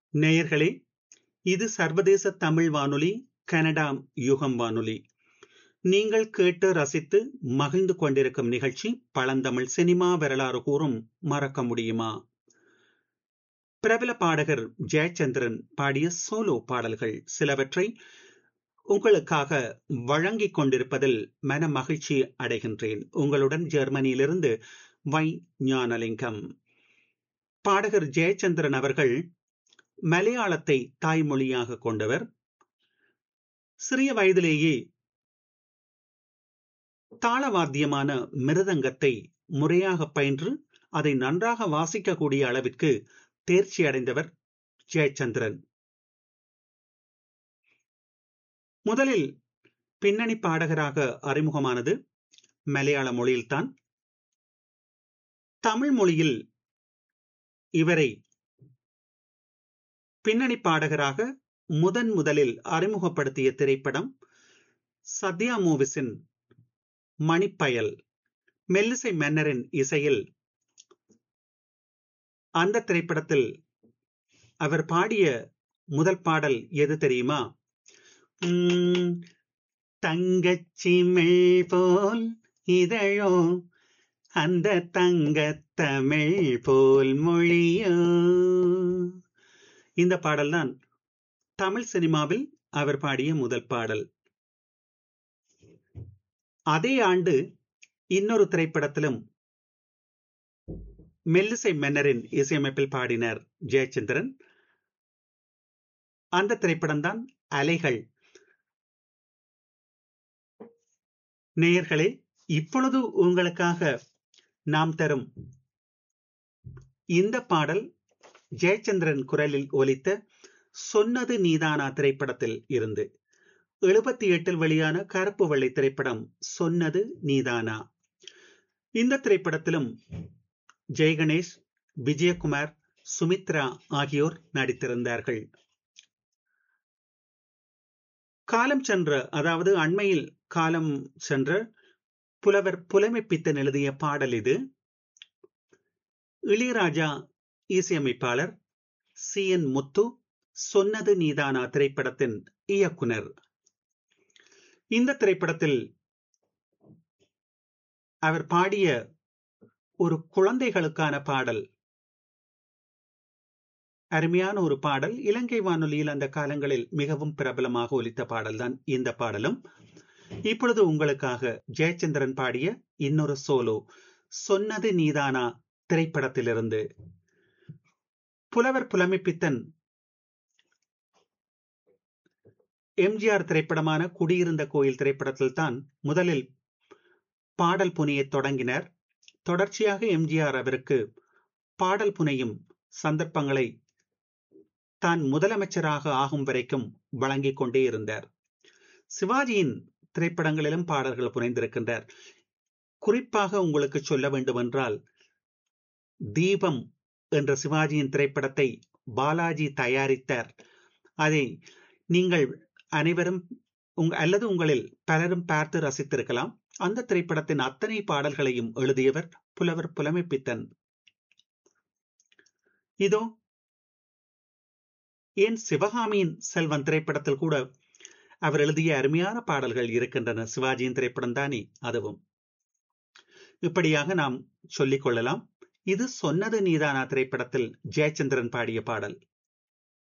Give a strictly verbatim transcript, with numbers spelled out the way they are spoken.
நேயர்களே, இது சர்வதேச தமிழ் வானொலி, கனடா யுகம் வானொலி. நீங்கள் கேட்டு ரசித்து மகிழ்ந்து கொண்டிருக்கும் நிகழ்ச்சி பழந்தமிழ் சினிமா வரலாறு கூறும் மறக்க முடியுமா? பிரபல பாடகர் ஜெயச்சந்திரன் பாடிய சோலோ பாடல்கள் சிலவற்றை உங்களுக்காக வழங்கிக் கொண்டிருப்பதில் மன மகிழ்ச்சி அடைகின்றேன். உங்களுடன் ஜெர்மனியிலிருந்து வை ஞானலிங்கம். பாடகர் ஜெயச்சந்திரன் அவர்கள் மலையாளத்தை தாய்மொழியாக கொண்டவர். சிறிய வயதிலேயே தாளவாத்தியமான மிருதங்கத்தை முறையாக பயின்று அதை நன்றாக வாசிக்கக்கூடிய அளவிற்கு தேர்ச்சி அடைந்தவர் ஜெயச்சந்திரன். முதலில் பின்னணி பாடகராக அறிமுகமானது மலையாள மொழியில்தான். தமிழ் மொழியில் இவரை பின்னணி பாடகராக முதன் முதலில் அறிமுகப்படுத்திய திரைப்படம் சத்யா மூவிஸின் மணிப்பயல். மெல்லிசை மன்னரின் இசையில் அந்த திரைப்படத்தில் அவர் பாடிய முதல் பாடல் எது தெரியுமா? உம் தங்கச்சிமிழ் போல் இதழோ, அந்த தங்கத்தமிழ் போல் மொழியோ. இந்த பாடல்தான் தமிழ் சினிமாவில் அவர் பாடிய முதல் பாடல். அதே ஆண்டு இன்னொரு திரைப்படத்திலும் மெல்லிசை மன்னரின் இசையமைப்பில் பாடினார் ஜெயச்சந்திரன். அந்த திரைப்படம் தான் அலைகள். நேயர்களே, இப்பொழுது உங்களுக்காக நாம் தரும் இந்த பாடல் ஜெயச்சந்திரன் குரலில் ஒலித்த சொன்னது நீதானா திரைப்படத்தில் இருந்து. எழுபத்தி எட்டில் வெளியான கருப்பு வெள்ளை திரைப்படம் சொன்னது நீதானா. இந்த திரைப்படத்திலும் ஜெயகணேஷ், விஜயகுமார், சுமித்ரா ஆகியோர் நடித்திருந்தார்கள். காலம் சென்ற, அதாவது அண்மையில் காலம் சென்ற புலவர் புலமைப்பித்தன் எழுதிய பாடல் இது. இளையராஜா இசையமைப்பாளர், சி என் முத்து சொன்னது நீதானா திரைப்படத்தின் இயக்குனர். இந்த திரைப்படத்தில் அவர் பாடிய ஒரு குழந்தைகளுக்கான பாடல், அருமையான ஒரு பாடல். இலங்கை வானொலியில் அந்த காலங்களில் மிகவும் பிரபலமாக ஒலித்த பாடல் தான் இந்த பாடலும். இப்பொழுது உங்களுக்காக ஜெயச்சந்திரன் பாடிய இன்னொரு சோலோ சொன்னது நீதானா திரைப்படத்திலிருந்து. புலவர் புலமைப்பித்தன் எம்ஜிஆர் திரைப்படமான குடியிருந்த கோயில் திரைப்படத்தில் தான் முதலில் பாடல் புனையை தொடங்கினார். தொடர்ச்சியாக எம்ஜிஆர் அவருக்கு பாடல் புனையும் சந்தர்ப்பங்களை தான் முதலமைச்சராக ஆகும் வரைக்கும் வழங்கிக் கொண்டே இருந்தார். சிவாஜியின் திரைப்படங்களிலும் பாடல்கள் புனைந்திருக்கின்றார். குறிப்பாக உங்களுக்கு சொல்ல வேண்டுமென்றால், தீபம் என்ற சிவாஜியின் திரைப்படத்தை பாலாஜி தயாரித்தார். அதை நீங்கள் அனைவரும் அல்லது உங்களில் பலரும் பார்த்து ரசித்திருக்கலாம். அந்த திரைப்படத்தின் அத்தனை பாடல்களையும் எழுதியவர் புலவர் புலமைப்பித்தன். இதோ ஏன் சிவகாமியின் செல்வன் திரைப்படத்தில் கூட அவர் எழுதிய அருமையான பாடல்கள் இருக்கின்றன. சிவாஜியின் திரைப்படம் தானே அதுவும். இப்படியாக நாம் சொல்லிக் கொள்ளலாம். இது சொன்னது நீதானா திரைப்படத்தில் ஜெயச்சந்திரன் பாடிய பாடல்.